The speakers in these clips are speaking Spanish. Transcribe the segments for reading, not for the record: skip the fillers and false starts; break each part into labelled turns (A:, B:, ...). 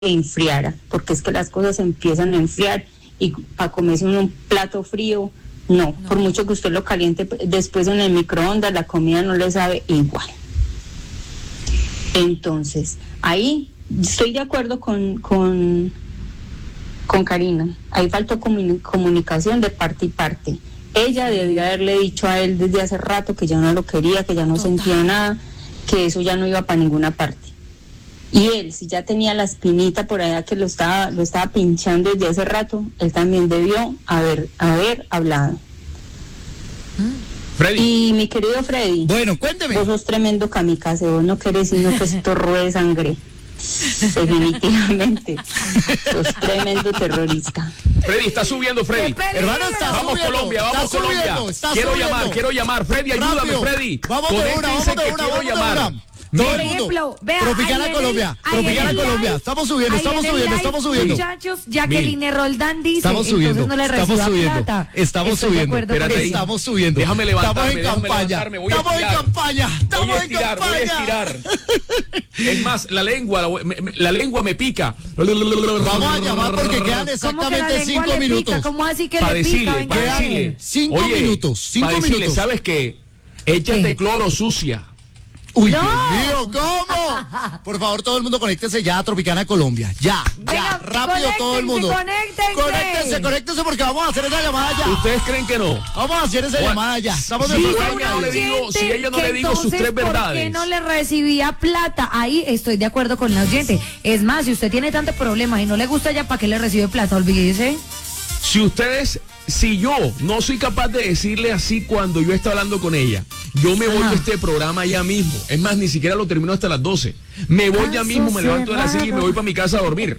A: enfriara, porque es que las cosas empiezan a enfriar y para comerse un plato frío, no, por mucho que usted lo caliente después en el microondas, la comida no le sabe igual. Entonces, ahí estoy de acuerdo con Karina, ahí faltó comunicación de parte y parte. Ella debería haberle dicho a él desde hace rato que ya no lo quería, que ya no sentía nada, que eso ya no iba para ninguna parte. Y él, si ya tenía la espinita por allá que lo estaba pinchando desde hace rato, él también debió haber hablado.
B: Freddy.
A: Y mi querido Freddy,
C: bueno, cuénteme.
A: Vos sos tremendo kamikaze, vos no querés sino que esto ruede sangre. Definitivamente. Sos tremendo terrorista.
B: Freddy, está subiendo, Freddy.
C: Hermano, está
B: Vamos
C: subiendo.
B: Colombia, vamos
C: está
B: Colombia.
C: Subiendo, está
B: Quiero llamar. Freddy, ayúdame,
C: Rápido.
B: Freddy.
C: Vamos de una.
B: Quiero llamar.
C: Todo el mundo. Tropicana Colombia. Estamos subiendo.
D: Muchachos, Jacqueline Roldán dice,
C: estamos subiendo.
D: entonces no le reciba plata.
C: Estamos subiendo.
B: Estamos subiendo. Déjame levantarme.
C: Estamos en campaña.
B: Voy a estirar. Es más, la lengua me pica.
C: Vamos a llamar porque quedan exactamente 5 minutos.
D: ¿Cómo así que
B: Para
D: le pica?
B: decirle.
C: 5 minutos. 5 minutos.
B: ¿Sabes qué? Échate cloro sucia.
C: Uy, no. Dios mío, ¿cómo? Por favor, todo el mundo conéctese ya a Tropicana Colombia. Ya, rápido todo el mundo. Conéctense porque vamos a hacer esa llamada ya.
B: ¿Ustedes creen que no?
C: Vamos a hacer esa llamada ya. Estamos
B: si ella no le digo sus tres verdades.
D: ¿Por qué no le recibía plata? Ahí estoy de acuerdo con la oyente. Es más, si usted tiene tantos problemas y no le gusta ya, ¿para qué le recibe plata? Olvídese.
B: Si yo no soy capaz de decirle así cuando yo estoy hablando con ella, yo me voy de este programa ya mismo. Es más, ni siquiera lo termino hasta las 12. Me voy ya mismo, me levanto de la silla y me voy para mi casa a dormir.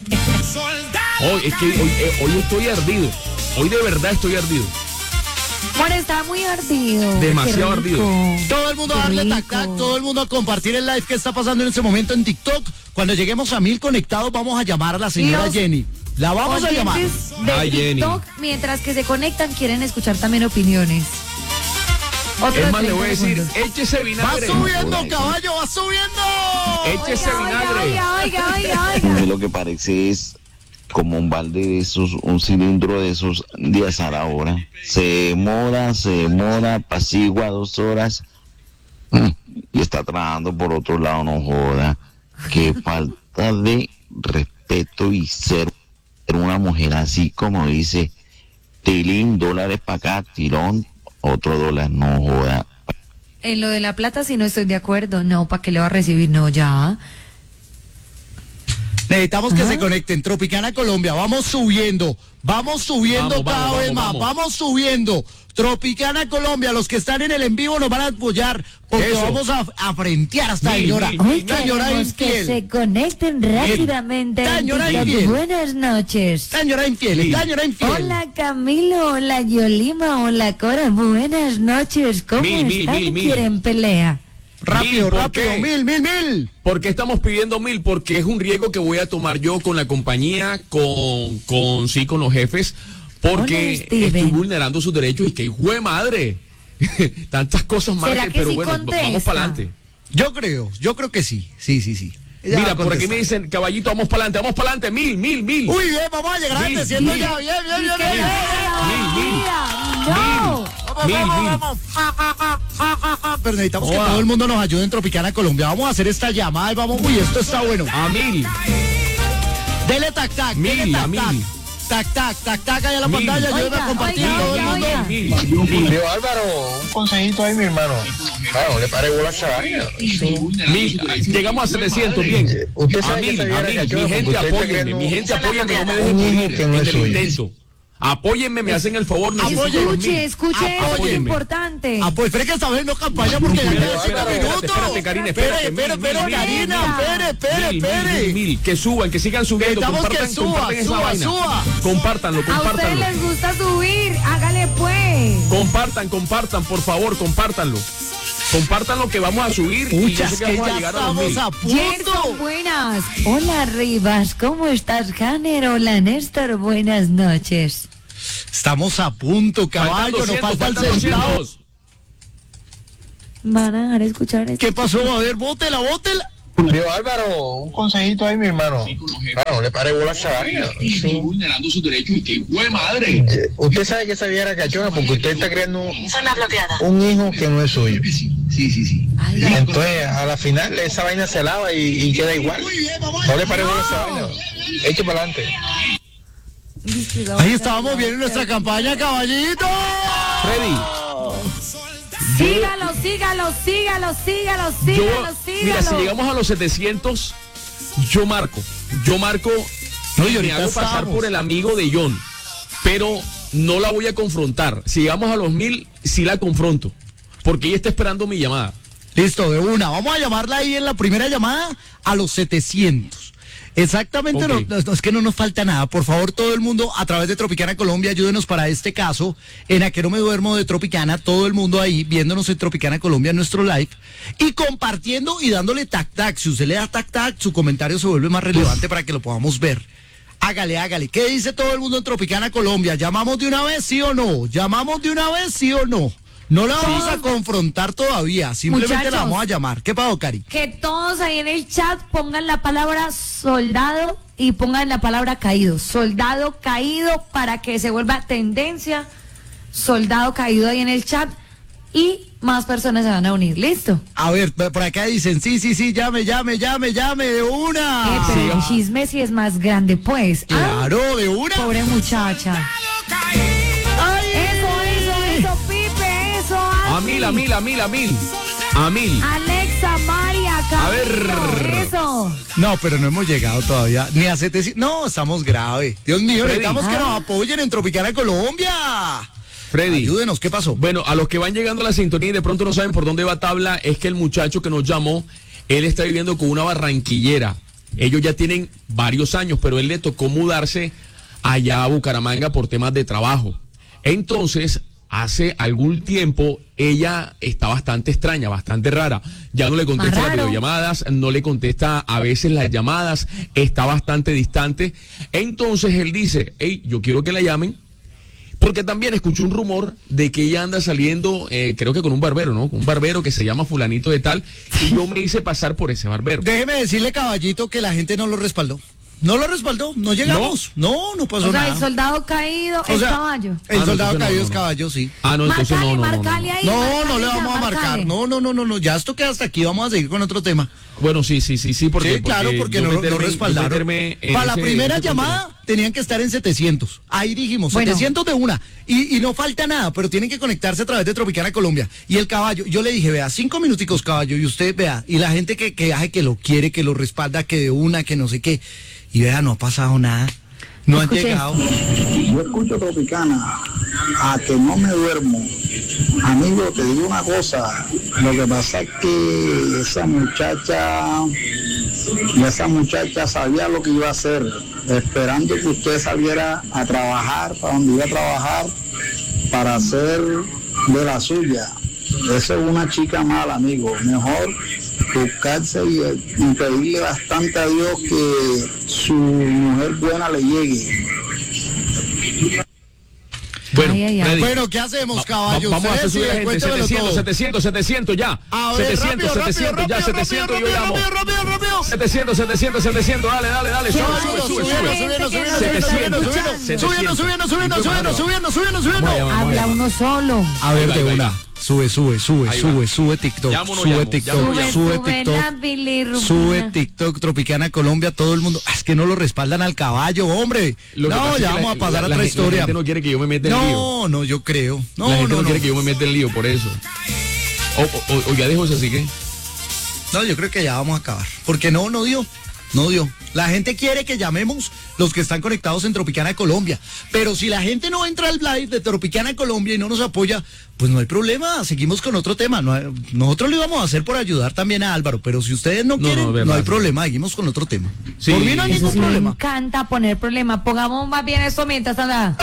B: Hoy estoy ardido. Hoy de verdad estoy ardido.
D: Bueno, está muy ardido.
B: Demasiado ardido.
C: Todo el mundo a darle tac, todo el mundo a compartir el live que está pasando en este momento en TikTok. Cuando lleguemos a 1000 conectados, vamos a llamar a la señora Jenny. La vamos a llamar.
D: De TikTok, mientras que se conectan, quieren escuchar también opiniones.
B: Es más, le voy a decir, échese vinagre.
C: Va subiendo, caballo, va subiendo.
B: Échese vinagre.
E: A lo que parece es como un balde de esos, un cilindro de esos de asar ahora. Se demora, apacigua 2 horas y está trabajando por otro lado, no joda. Qué falta de respeto y ser una mujer así como dice, tilín, $, para acá, tirón, otro $, no joda.
D: En lo de la plata sí no estoy de acuerdo. No, ¿para qué le va a recibir? No, ya.
C: Necesitamos que se conecten. Tropicana Colombia, vamos subiendo cada vez más, vamos subiendo. Tropicana Colombia, los que están en el en vivo nos van a apoyar porque vamos a frentear a esta señora.
D: Señora infiel. Que se conecten rápidamente.
C: Señora infiel.
D: Buenas noches.
C: Señora infiel.
D: Hola Camilo, hola Yolima, hola Cora, buenas noches. ¿Cómo están? ¿Quieren pelea?
C: Rápido, 1000.
B: ¿Por qué estamos pidiendo 1000? Porque es un riesgo que voy a tomar yo con la compañía, con los jefes, porque estoy vulnerando sus derechos y que hijo de madre, tantas cosas más, pero
D: sí
B: bueno, vamos para adelante.
C: Yo creo que sí.
B: Ya. Mira, por aquí me dicen, caballito, vamos para adelante, 1000.
C: Uy, bien, vamos a llegar antes, siendo ya, bien.
D: No.
C: Vamos. Pero necesitamos que todo el mundo nos ayude en Tropicana Colombia. Vamos a hacer esta llamada y vamos. Uy, esto está bueno.
B: A 1000.
C: Dele tac. Tac, ahí a la pantalla. Ayúdame a compartir todo el mundo.
B: 1000.
F: Álvaro, un consejito ahí, mi hermano. Claro, le pare bola a esa vaina.
B: 1000. Llegamos a 700, bien. A 1000. Mi gente, apóyenme, no me dejen morir en el intento. Apóyenme, me hacen el favor.
D: Escuche esto, es importante.
C: Espera que está viendo campaña porque ya quedan 5 minutos.
B: Espérate, Karina, espérate.
C: Karina, espere.
B: 1000, que suban, que sigan subiendo. Compartan esa vaina. Compártanlo.
D: A ustedes les gusta subir, hágale pues.
B: Compartan, por favor, compártanlo. Compártanlo que vamos a subir.
C: Pucha, y que ya estamos a punto.
D: Gerson, buenas. Hola, Rivas, ¿cómo estás, Janer? Hola, Néstor, buenas noches.
C: Estamos a punto, caballo, nos falta el centavo.
D: Van a dejar escuchar esto.
C: ¿Qué pasó? A ver, bótela.
F: Digo, Álvaro, un consejito ahí, mi hermano. Claro, no le pare bola a esa vaina. Sí.
B: Vulnerando sus derechos y qué güey madre.
F: Usted sabe que esa vieja era cachona porque usted está creando un hijo que no es suyo.
B: Sí.
F: Entonces, a la final, esa vaina se lava y queda igual. No le pare bola a esa vaina. Eche para adelante.
C: Ahí estábamos viendo nuestra campaña, caballito.
B: Freddy.
D: Sígalo.
B: Mira, si llegamos a los 700, yo marco.
C: No, y
B: me
C: ahorita
B: hago pasar
C: estamos.
B: por el amigo de John, pero no la voy a confrontar. Si llegamos a los 1000, sí la confronto, porque ella está esperando mi llamada.
C: Listo, de una. Vamos a llamarla ahí en la primera llamada a los 700. Exactamente,
B: Ok.
C: no, es que no nos falta nada. Por favor, todo el mundo a través de Tropicana Colombia, ayúdenos para este caso. En A que no me duermo de Tropicana, todo el mundo ahí viéndonos en Tropicana Colombia en nuestro live y compartiendo y dándole tac-tac. Si usted le da tac-tac, su comentario se vuelve más relevante para que lo podamos ver. Hágale. ¿Qué dice todo el mundo en Tropicana Colombia? ¿Llamamos de una vez, sí o no? No la vamos a confrontar todavía, simplemente
D: Muchachos.
C: la vamos a llamar. ¿Qué pasó, Cari?
D: Que todos ahí en el chat pongan la palabra soldado y pongan la palabra caído. Soldado caído para que se vuelva tendencia. Soldado caído ahí en el chat y más personas se van a unir. ¿Listo?
C: A ver, por acá dicen, sí, llame, de una.
D: Pero el chisme sí es más grande, pues.
C: Claro, de una.
D: Pobre muchacha. Eso, Pipe, eso.
B: A mil.
D: Alexa, María,
B: A ver.
D: Eso.
C: No, pero no hemos llegado todavía, ni a 700. No, estamos grave. Dios mío,
B: Freddy.
C: necesitamos que nos apoyen en Tropicana Colombia.
B: Freddy.
C: Ayúdenos, ¿qué pasó?
B: Bueno, a los que van llegando a la sintonía y de pronto no saben por dónde va tabla, es que el muchacho que nos llamó, él está viviendo con una barranquillera. Ellos ya tienen varios años, pero él le tocó mudarse allá a Bucaramanga por temas de trabajo. Entonces, hace algún tiempo, ella está bastante extraña, bastante rara. Ya no le contesta las videollamadas, no le contesta a veces las llamadas, está bastante distante. Entonces él dice, hey, yo quiero que la llamen, porque también escuché un rumor de que ella anda saliendo, creo que con un barbero, ¿no? Con un barbero que se llama fulanito de tal, y yo me hice pasar por ese barbero.
C: Déjeme decirle, caballito, que la gente no lo respaldó. No lo respaldó, no llegamos. No pasó
D: O sea,
C: nada.
D: el soldado caído
C: O
D: es
C: sea,
D: caballo.
C: El
B: no,
C: soldado
B: entonces
C: caído
B: no,
C: es
B: no.
C: caballo, sí.
B: Ah, no, entonces no.
D: Marcale ahí.
C: No
D: marcale
C: le
D: ya,
C: vamos a marcar.
D: marcale.
C: No. Ya esto queda hasta aquí. Vamos a seguir con otro tema.
B: Bueno, sí, porque
C: Sí, claro, porque
B: yo
C: no
B: meterme-
C: respaldaron.
B: yo meterme en
C: Para la
B: ese-
C: primera
B: en ese
C: llamada tenían que estar en 700. Ahí dijimos,
D: Bueno.
C: 700 de una. Y no falta nada, pero tienen que conectarse a través de Tropicana Colombia. Y el caballo, yo le dije, vea, 5 minuticos caballo, y usted vea, y la gente que hace que lo quiere, que lo respalda, que de una, que no sé qué. Y vea, no ha pasado nada. No han
D: Escuche.
C: llegado.
G: Yo escucho Tropicana, a que no me duermo. Amigo, te digo una cosa, lo que pasa es que esa muchacha sabía lo que iba a hacer, esperando que usted saliera a trabajar, para donde iba a trabajar, para hacer de la suya. Esa es una chica mala, amigo. Mejor buscarse y pedirle bastante a Dios que su mujer buena le llegue.
B: Bueno,
D: Ay.
B: Freddy,
C: Bueno, ¿qué hacemos, caballo?
B: vamos a hacer
C: Ustedes
B: subir a la
C: sí,
B: gente,
C: cuéntemelo
B: 700,
C: todo.
B: 700 ya.
C: A ver,
B: 700,
C: rápido,
B: 700 ya, 700 yo llamo.
C: rápido.
B: 700, dale,
C: Subiendo.
D: Habla uno solo.
C: A ver, de
B: Ahí va.
C: una. Sube TikTok,
B: Llamo,
C: sube
B: llamo,
C: TikTok,
B: llamo, llamo.
C: sube
D: la
C: TikTok,
D: bilirrubina.
C: sube TikTok, Tropicana Colombia, todo el mundo. Es que no lo respaldan al caballo, hombre.
B: Lo que pasa
C: No,
B: es
C: ya
B: que
C: vamos a pasar a
B: la
C: otra
B: gente- La
C: historia.
B: gente no quiere que yo me meta en lío.
C: No, yo creo.
B: La gente no
C: No.
B: quiere que yo me meta en lío, por eso. O ya dejo eso así que.
C: No, yo creo que ya vamos a acabar. Porque no dio. La gente quiere que llamemos los que están conectados en Tropicana Colombia. Pero si la gente no entra al live de Tropicana Colombia y no nos apoya, pues no hay problema. Seguimos con otro tema. Nosotros lo íbamos a hacer por ayudar también a Álvaro. Pero si ustedes no quieren, no
B: verdad,
C: hay
B: sí.
C: problema. Seguimos con otro tema.
B: Sí,
C: Por mí no hay
B: eso
C: ningún
D: Sí, me
C: problema.
D: encanta poner problema. Pongamos más bien esto mientras anda.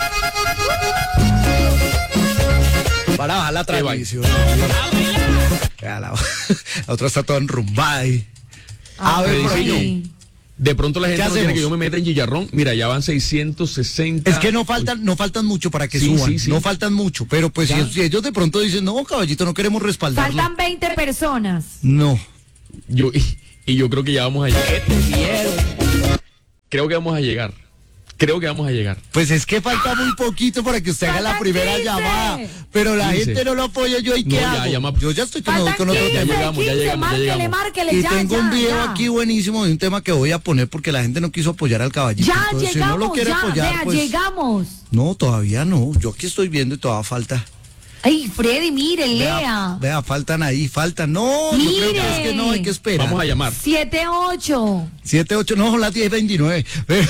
C: Para bajar la
B: Qué
C: transmisión. La otra está toda enrumbada ahí. A ver, por
B: Fredicillo,
C: aquí.
B: de pronto la gente
C: ¿Qué
B: no quiere
C: hacemos?
B: que yo me meta en chillarrón. Mira, ya van 660.
C: Es que no faltan mucho para que
B: Sí,
C: suban.
B: sí.
C: No faltan mucho. Pero pues si ellos de pronto dicen, no, caballito, no queremos respaldarlo.
D: Faltan 20 personas.
C: No.
B: Yo, y yo creo que ya vamos a llegar. Creo que vamos a llegar.
C: Pues es que falta muy poquito para que usted haga la primera
D: 15.
C: llamada, pero la
B: 15.
C: gente no lo apoya. ¿Yo y qué
B: No, ya,
C: hago?
B: llama.
C: Yo ya estoy con
D: Faltan
C: otro
D: 15,
B: ya llegamos, ya
D: 15,
B: llegamos, ya llegamos.
D: márquele,
C: Y
D: ya,
C: tengo un video
D: ya.
C: aquí buenísimo de un tema que voy a poner porque la gente no quiso apoyar al caballito.
D: Ya
C: Entonces, si no
D: llegamos,
C: lo quiere
D: ya,
C: apoyar,
D: vea,
C: pues
D: llegamos.
C: no, todavía no. Yo aquí estoy viendo y todavía falta.
D: Ay, Freddy, mire, lea.
C: Vea, faltan. No, yo creo que es que no hay que esperar.
B: Vamos a llamar.
D: 7-8.
C: 7-8, no, son las 10:29.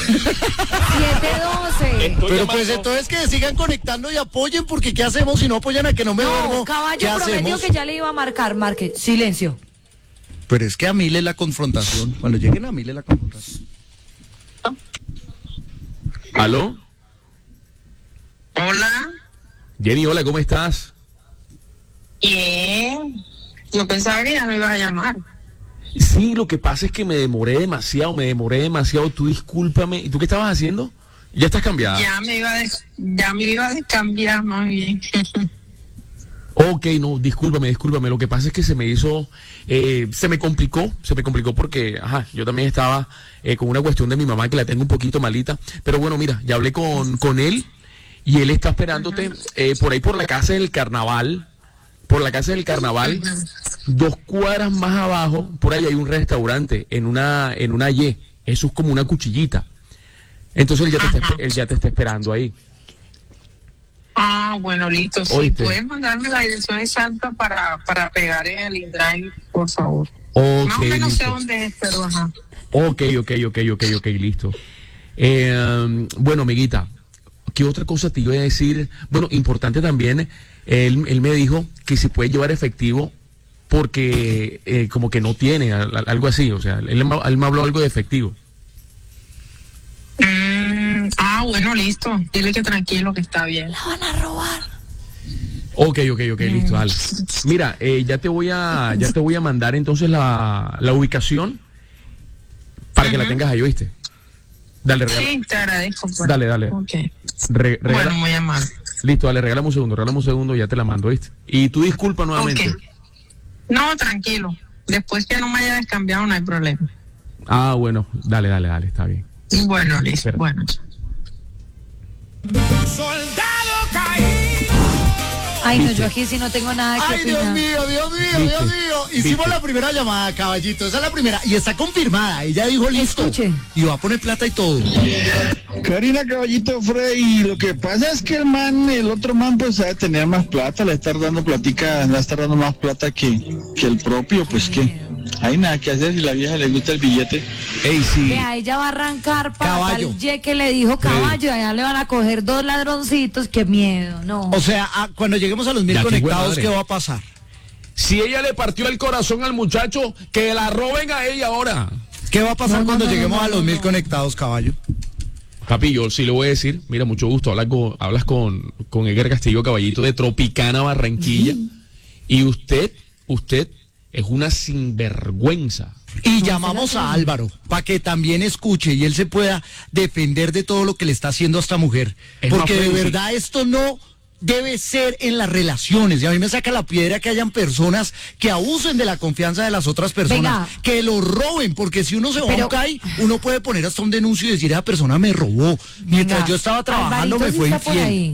D: 7-12.
C: Pero pues entonces que sigan conectando y apoyen, porque ¿qué hacemos si no apoyan a que no me
D: No,
C: duermo?
D: caballo
C: ¿Qué
D: prometió
C: hacemos?
D: que ya le iba a marcar. Marque, silencio.
C: Pero es que a Mile la confrontación. Cuando lleguen a Mile la confrontación.
B: ¿Aló?
H: Hola.
B: Jenny, hola, ¿cómo estás?
H: Bien. Yo pensaba que ya me ibas a llamar.
B: Sí, lo que pasa es que me demoré demasiado. Tú discúlpame. ¿Y tú qué estabas haciendo? ¿Ya estás cambiada?
H: Ya me iba a descambiar más bien.
B: Ok, no, discúlpame. Lo que pasa es que se me hizo, se me complicó porque, yo también estaba con una cuestión de mi mamá que la tengo un poquito malita. Pero bueno, mira, ya hablé con él y él está esperándote por ahí por la casa del carnaval. 2 cuadras más abajo, por ahí hay un restaurante en una Y. Eso es como una cuchillita. Entonces él ya te está esperando ahí.
H: Ah, bueno, listo. Sí,
B: ¿Oíste?
H: puedes mandarme la dirección exacta para pegar en el InDrive, por favor.
B: Ok,
H: Más o menos sé
B: listo.
H: dónde es, pero ajá.
B: Ok, listo. Bueno, amiguita, ¿qué otra cosa te iba a decir? Bueno, importante también, él me dijo que se puede llevar efectivo porque como que no tiene, algo así, o sea, él me habló algo de efectivo.
H: Bueno, listo. Dile que tranquilo, que está bien.
D: La van a robar.
B: Ok, listo, dale. Mira, ya te voy a mandar entonces la ubicación para que la tengas ahí, ¿oíste? Dale, regala.
H: Sí, te agradezco. Pues.
B: Dale.
H: Ok.
B: Regala.
H: Bueno, muy amable.
B: Listo, dale, regálame un segundo, ya te la mando, ¿viste? Y tú disculpa nuevamente.
H: Ok. No, tranquilo. Después que no me haya descambiado, no hay problema.
B: Ah, bueno, dale, está bien.
H: Bueno, listo.
B: Espera.
H: Bueno.
D: Ay, no,
B: ¿Viste?
D: yo aquí sí no tengo nada que
C: Ay, Dios
D: opinar.
C: mío. Hicimos
B: ¿Viste?
C: la primera llamada, caballito. Esa es la primera. Y está confirmada. Ella dijo listo.
D: Escuche.
C: Y va a poner plata y todo.
G: Karina, caballito, Freddy, lo que pasa es que el otro man, pues, sabe tener más plata, le está dando más plata que el propio, pues, que hay nada que hacer si la vieja le gusta el billete.
B: Ey, sí.
D: Vea, ella va a arrancar para
C: Caballo.
D: tal ye que le dijo caballo, allá le van a coger 2 ladroncitos, qué miedo, no.
C: O sea, cuando lleguemos a los 1000
B: Ya, qué
C: conectados,
B: buena
C: ¿qué
B: madre.
C: va a pasar?
B: Si ella le partió el corazón al muchacho, que la roben a ella ahora.
C: ¿Qué va a pasar
D: No,
C: cuando
D: no,
C: lleguemos
D: no,
C: a los 1000
D: no.
C: conectados, caballo?
B: Papi, yo sí le voy a decir, mira, mucho gusto, hablas con Edgar Castillo, caballito de Tropicana, Barranquilla, y usted es una sinvergüenza.
C: Y llamamos a Álvaro para que también escuche y él se pueda defender de todo lo que le está haciendo a esta mujer.
B: Es
C: Porque
B: más
C: de
B: feo, sí.
C: verdad esto no debe ser en las relaciones. Y a mí me saca la piedra que hayan personas que abusen de la confianza de las otras personas,
D: Venga.
C: que lo roben, porque si uno se va a
D: Pero-
C: un CAI, uno puede poner hasta un denuncio y decir, esa persona me robó. Mientras
D: Venga,
C: yo estaba trabajando
D: Alvarito
C: me
D: sí
C: fue
D: está por
C: infiel.
D: ahí.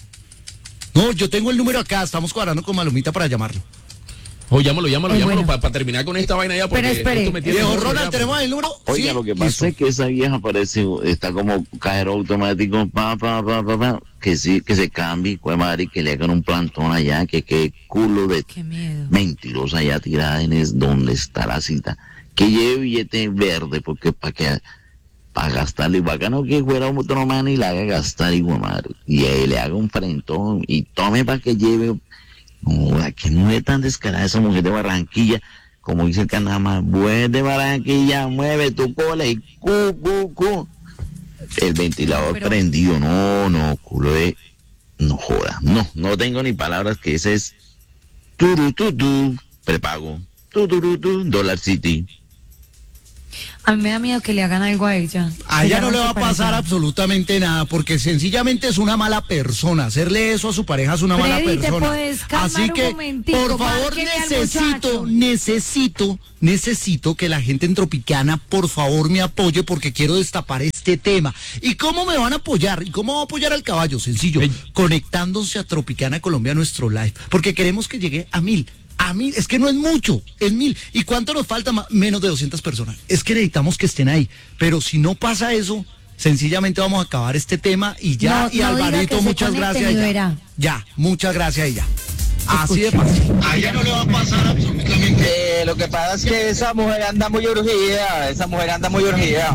C: No, yo tengo el número acá, estamos cuadrando con Malumita para llamarlo.
B: Oh, llámalo,
D: bueno.
B: para terminar con esta vaina ya, porque
D: Pero espere.
B: esto me tiene...
C: Viejo
B: loco
C: Ronald,
B: ya,
C: ¿tenemos el número?
E: Oiga,
C: Sí,
E: lo que
C: listo.
E: pasa es que esa vieja parece, está como cajero automático, que sí, que se cambie, pues madre, que le hagan un plantón allá, que qué culo de
D: Qué miedo.
E: mentirosa allá tirada en es donde está la cita. Que lleve billete verde, porque para gastarle, bacano que fuera otro man y le haga gastar igual madre, y ahí le haga un frentón, y tome para que lleve. No, que no es tan descarada esa mujer de Barranquilla, como dice el canama, pues de Barranquilla, mueve tu cola y cu. El ventilador
D: Pero-
E: prendido, no, culo de, no joda, no tengo ni palabras, que ese es prepago, Dollar City.
D: A mí me da miedo que le hagan algo a ella.
C: A ella no le va a pasar absolutamente nada, porque sencillamente es una mala persona. Hacerle eso a su pareja es una mala
D: Freddy, ¿te
C: persona.
D: puedes calmar
C: Así
D: un
C: que,
D: momentico?
C: por favor,
D: Márquele al
C: necesito que la gente en Tropicana, por favor, me apoye, porque quiero destapar este tema. ¿Y cómo me van a apoyar? ¿Y cómo va a apoyar al caballo? Sencillo, conectándose a Tropicana Colombia, nuestro live, porque queremos que llegue a 1000. A 1000, es que no es mucho, es 1000. ¿Y cuánto nos falta? Menos de 200 personas. Es que necesitamos que estén ahí. Pero si no pasa eso, sencillamente vamos a acabar este tema y ya.
D: No,
C: y
D: no
C: Alvarito,
D: diga que
C: muchas
D: se conecten
C: gracias.
D: y
C: Ya.
D: verá.
C: Ya, muchas gracias y ya. Así de fácil. A ella no le va a pasar absolutamente.
I: Lo que pasa es que esa mujer anda muy urgida, Esa mujer anda muy urgida,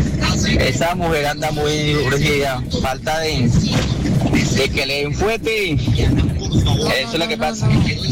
I: falta de que le den fuerte, eso es lo que pasa.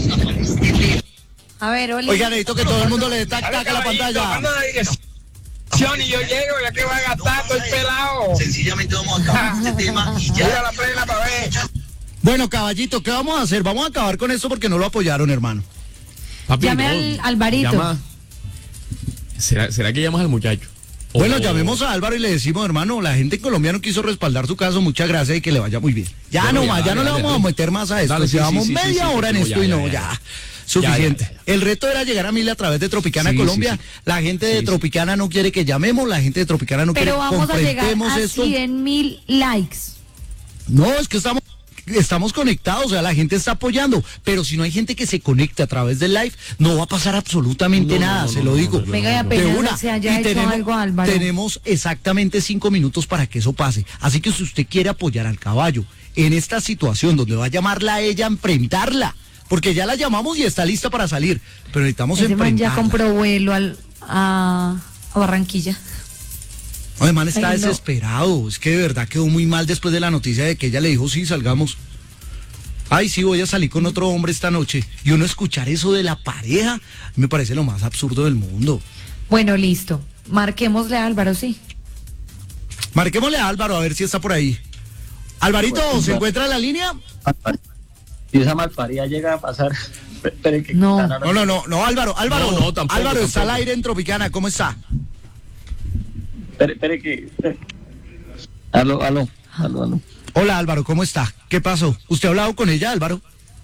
D: A ver, Oli.
C: Oiga, necesito que todo el mundo le dé tac tac a la pantalla.
I: Y yo llego, ya que va a gastar, estoy pelado.
C: Sencillamente vamos a acabar este tema y ya.
I: La plena para ver.
C: Bueno, caballito, ¿qué vamos a hacer? Vamos a acabar con esto porque no lo apoyaron, hermano.
B: Papi,
D: Llame al Alvarito.
B: ¿Será que llamas al muchacho?
C: Bueno, llamemos a Álvaro y le decimos, hermano, la gente en Colombia no quiso respaldar tu caso, muchas gracias y que le vaya muy bien. Ya
B: Bueno,
C: nomás, ya no le vamos a meter más a esto.
B: Dale, sí,
C: Llevamos
B: sí,
C: media hora en esto y no, ya. Suficiente.
B: Ya.
C: El reto era llegar a 1000 a través de Tropicana
B: Sí,
C: Colombia.
B: sí, sí.
C: La gente de Tropicana no quiere que llamemos, la gente de Tropicana no quiere
D: Pero
C: que
D: vamos a llegar
C: confrontemos
D: a
C: esto.
D: 100.000 likes.
C: No, es que estamos conectados, o sea, la gente está apoyando, pero si no hay gente que se conecte a través del live, no va a pasar absolutamente nada, se lo digo.
D: Venga, y
C: De
D: apenas
C: una.
D: se haya
C: Y
D: hecho algo, Álvaro.
C: tenemos exactamente 5 minutos para que eso pase. Así que si usted quiere apoyar al caballo en esta situación donde va a llamarla a ella, enfrentarla, porque ya la llamamos y está lista para salir, pero necesitamos
D: Ese man ya
C: enfrentarla.
D: compró vuelo a Barranquilla.
C: No, el man está
D: Ay, no.
C: desesperado, es que de verdad quedó muy mal después de la noticia de que ella le dijo, sí, salgamos. Ay, sí, voy a salir con otro hombre esta noche. Y uno escuchar eso de la pareja, me parece lo más absurdo del mundo.
D: Bueno, listo. Marquémosle a Álvaro, sí.
C: Marquémosle a Álvaro a ver si está por ahí. Alvarito, ¿se encuentra en la línea?
I: Si esa malparida llega a pasar,
D: No.
C: No, Álvaro,
B: No, tampoco,
C: Álvaro está al
B: tampoco.
C: aire en Tropicana, ¿cómo está?
I: Espere que... Aló.
C: Hola Álvaro, ¿cómo está? ¿Qué pasó? ¿Usted ha hablado con ella, Álvaro?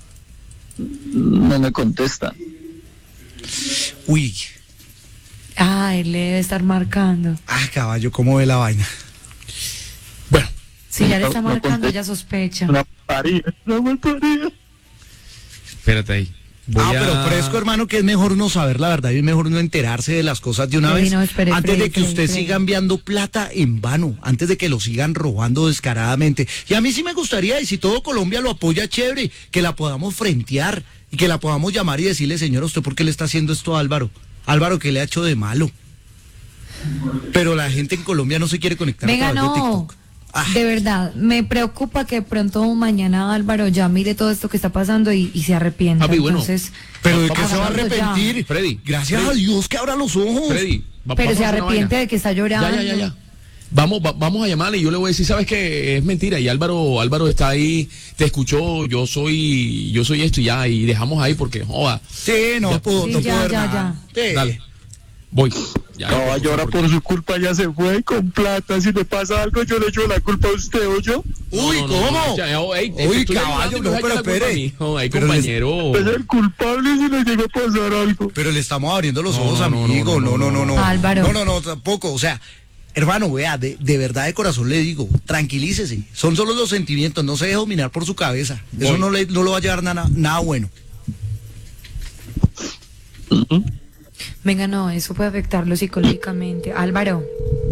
I: No me contesta.
C: Uy,
D: Él le debe estar marcando.
C: caballo, ¿cómo ve la vaina?
B: Bueno,
D: Si ya le está
I: No
D: marcando,
I: contesta.
D: ya sospecha.
I: Una malparida.
B: espérate ahí.
C: Pero fresco, hermano, que es mejor no saber la verdad y es mejor no enterarse de las cosas de una
D: Sí,
C: vez
D: no, espere,
C: antes
D: Freddy,
C: de que usted
D: Freddy.
C: siga enviando plata en vano, antes de que lo sigan robando descaradamente. Y a mí sí me gustaría, y si todo Colombia lo apoya, chévere, que la podamos frentear y que la podamos llamar y decirle, señor, ¿usted por qué le está haciendo esto a Álvaro? Álvaro, ¿qué le ha hecho de malo? Pero la gente en Colombia no se quiere conectar
D: Venga,
C: a través de
D: no.
C: TikTok.
D: De verdad, me preocupa que pronto mañana Álvaro ya mire todo esto que está pasando y se arrepienta.
B: Papi, bueno.
D: Entonces,
C: Pero ¿de qué
B: Vamos
C: se va a
D: hablando ya.
C: arrepentir?
B: Freddy,
C: Gracias
B: Freddy.
C: a Dios que abra los ojos.
B: Freddy,
D: pero
B: vamos
D: se
B: a hacer una
D: arrepiente
B: vaina.
D: de que está llorando.
B: Ya. Vamos a llamarle y yo le voy a decir, ¿sabes qué? Es mentira. Y Álvaro está ahí, te escuchó, yo soy esto y ya, y dejamos ahí porque, joda.
C: Sí, no
B: Ya.
C: puedo,
D: Sí,
C: no
D: ya,
C: puedo ver
D: ya,
C: nada. Sí.
B: Dale. Voy. Ya,
I: Caballo, ahora por su culpa ya se fue con plata. Si me pasa algo, yo le echo la culpa a usted o yo.
C: Uy,
B: No,
C: ¿cómo?
B: Uy,
C: caballo, no, pero espere.
B: Ay,
C: Pero les-
B: compañero.
I: Es el culpable si le llega a pasar algo.
C: Pero le estamos abriendo los
B: No,
C: ojos,
B: no, no,
C: amigo. No.
D: Álvaro.
C: No, tampoco. O sea, hermano, vea, de verdad de corazón le digo, tranquilícese. Son solo los sentimientos, no se deje dominar por su cabeza. Eso no lo va a llevar nada bueno.
D: Venga, no, eso puede afectarlo psicológicamente. Álvaro,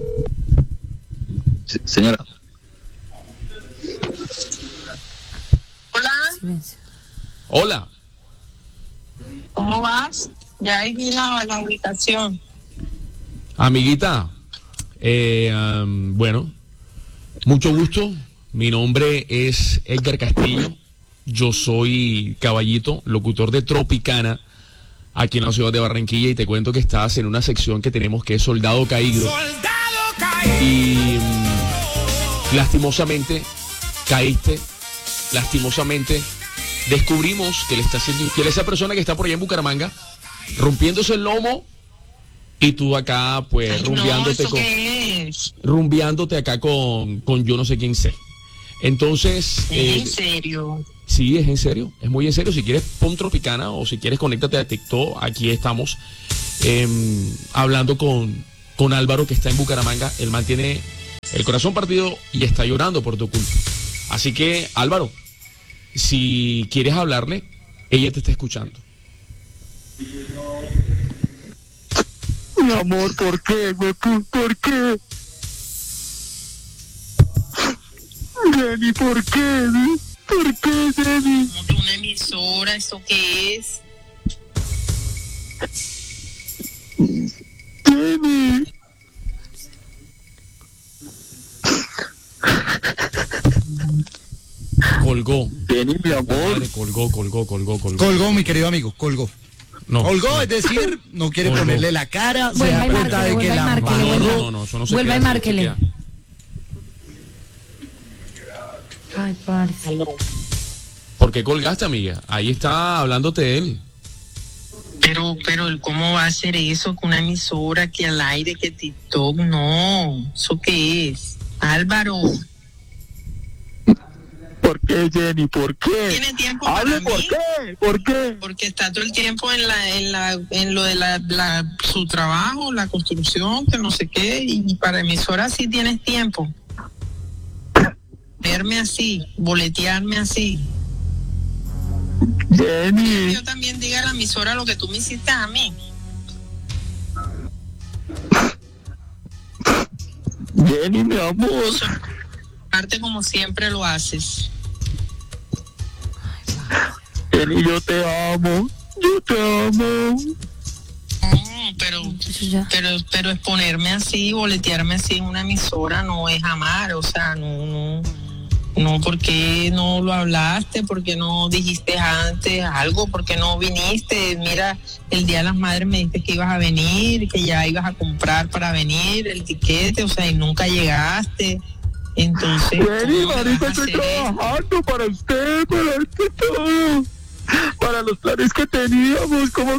I: Sí, señora.
D: silencio.
B: Hola.
H: ¿Cómo vas? Ya he llegado a la ubicación.
B: Amiguita, bueno, mucho gusto. Mi nombre es Edgar Castillo. Yo soy Caballito, locutor de Tropicana, aquí en la ciudad de Barranquilla, y te cuento que estás en una sección que tenemos que es Soldado Caído. Y lastimosamente caíste, lastimosamente descubrimos que le está haciendo infiel a esa persona que está por allá en Bucaramanga, rompiéndose el lomo Y tú acá, pues, rumbeándote acá con yo no sé quién sé. Entonces...
H: ¿En serio?
B: Sí, es en serio, es muy en serio. Si quieres, pon Tropicana, o si quieres, conéctate a TikTok. Aquí estamos hablando con Álvaro, que está en Bucaramanga. Él mantiene el corazón partido y está llorando por tu culpa. Así que, Álvaro, si quieres hablarle, ella te está escuchando.
C: Mi amor, ¿por qué, güey? ¿Por qué? Jenny, ¿por qué? ¿Por qué, Jenny?
H: Una emisora, ¿eso qué es?
C: Jenny.
B: Colgó.
C: Jenny, mi amor.
B: Madre, colgó.
C: Colgó, mi querido amigo, colgó.
B: No,
C: colgó,
B: no.
C: es decir, no quiere
B: Colgó.
C: ponerle la cara, se
D: Vuelva
C: da
D: y
C: cuenta
D: márquele,
C: de que
D: vuelva y
C: la
D: márquele,
C: embarró.
B: No, eso no se
D: Vuelva
B: queda,
D: y
B: eso no se
D: márquele.
B: queda.
D: Ay, parce.
B: ¿Por qué colgaste, amiga? Ahí está hablándote él.
H: Pero, ¿cómo va a hacer eso con una emisora que al aire, que TikTok? No, ¿eso qué es? Álvaro.
C: ¿Por qué, Jenny? ¿Por qué?
H: ¿Tiene tiempo
C: Hable,
H: para
C: ¿por
H: mí?
C: qué? ¿Por qué?
H: Porque está todo el tiempo en lo de su trabajo, la construcción, que no sé qué, y para emisora sí tienes tiempo. Verme así, boletearme así.
C: Jenny.
H: Yo también diga a la emisora lo que tú me hiciste a mí.
C: Jenny, mi amor.
H: Arte como siempre lo haces.
C: Jenny, yo te amo. Yo te amo.
H: Pero exponerme así, boletearme así en una emisora no es amar, o sea, no, ¿por qué no lo hablaste? ¿Por qué no dijiste antes algo? ¿Por qué no viniste? Mira, el Día de las Madres me dijiste que ibas a venir, que ya ibas a comprar para venir el tiquete, o sea, y nunca llegaste. Entonces,
C: Jenny, marica, estoy trabajando para usted, para usted todo. Para los planes que teníamos, ¿cómo?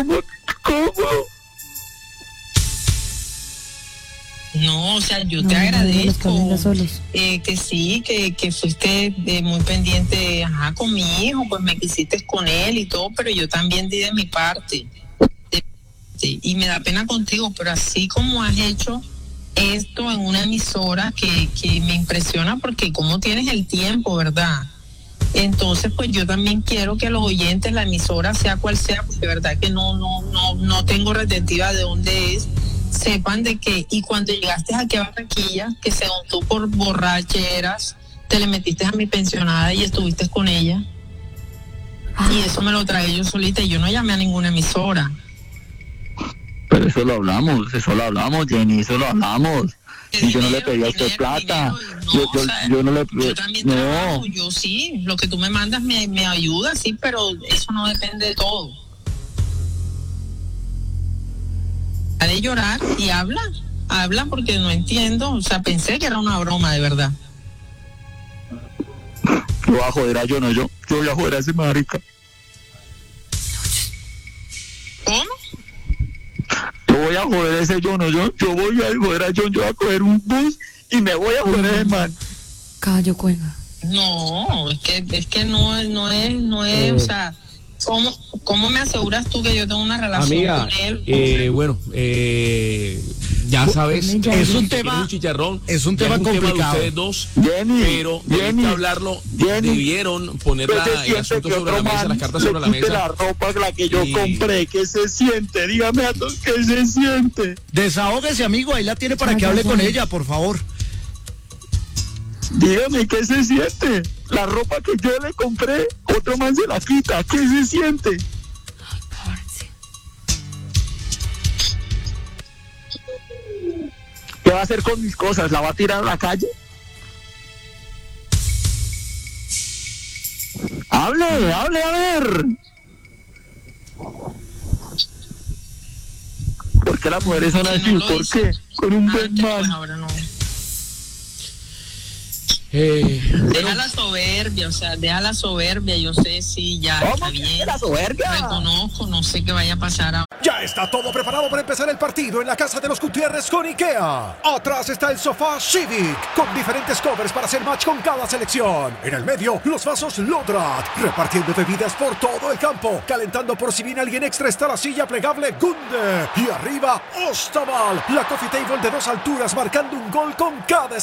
H: No, o sea, yo te agradezco que sí, que fuiste muy pendiente con mi hijo, pues me quisiste con él y todo, pero yo también di de mi parte. Y me da pena contigo, pero así como has hecho esto en una emisora que me impresiona, porque cómo tienes el tiempo, ¿verdad? Entonces, pues yo también quiero que los oyentes, la emisora, sea cual sea, porque verdad que no tengo retentiva de dónde es, sepan de que, y cuando llegaste aquí a Barranquilla, que según tú por borracheras te le metiste a mi pensionada y estuviste con ella, y eso me lo tragué yo solita y yo no llamé a ninguna emisora.
C: Pero eso lo hablamos, Jenny, eso lo hablamos. Y yo no le pedí a usted plata. Yo no le pedí.
H: Yo también trabajo, yo sí, lo que tú me mandas me ayuda, sí, pero eso no depende de todo. De llorar y habla porque no entiendo, o sea, pensé que era una broma de verdad.
C: Yo voy a joder a yo voy a joder a ese marica.
H: ¿Cómo?
C: Yo voy a joder a ese yo voy a joder a John, yo voy a coger un bus y me voy a joder a ese man.
D: Caballo cuelga.
H: No, es que no es, o sea, ¿cómo me aseguras tú que yo tengo una relación
B: amiga,
H: con él?
B: Bueno, ya sabes,
C: es un tema,
B: un chicharrón,
C: es un tema complicado.
B: De ustedes dos,
C: Jenny,
B: pero debiste hablarlo, debieron poner el asunto sobre la mesa, las cartas sobre la mesa.
C: La ropa la que yo compré, ¿qué se siente? Dígame a todos qué se siente. Desahógese, amigo, ahí la tiene para que hable con ella, por favor. Dígame qué se siente. La ropa que yo le compré, otro man se la quita. ¿Qué se siente? ¿Qué va a hacer con mis cosas? ¿La va a tirar a la calle? Hable, a ver. ¿Por qué las mujeres son así? ¿Por qué? Con un buen man.
H: Pues ahora no. Deja la soberbia, yo sé, sí, ya está bien.
C: La soberbia?
H: Reconozco, no sé qué vaya a pasar ahora.
C: Ya
J: Está todo preparado para empezar el partido en la casa de los Gutiérrez con IKEA. Atrás está el sofá Civic, con diferentes covers para hacer match con cada selección. En el medio, los vasos Lodrat, repartiendo bebidas por todo el campo. Calentando por si viene alguien extra está la silla plegable Gunde. Y arriba, Ostaval, la coffee table de 2 alturas, marcando un gol con cada